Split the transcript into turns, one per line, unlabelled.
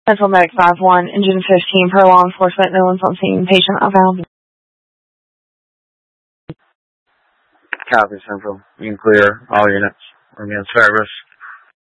Central Medic 5-1, Engine 15 per law enforcement. No one's on scene. Patient unfound.
Copy, Central. You can clear all units. Remain service.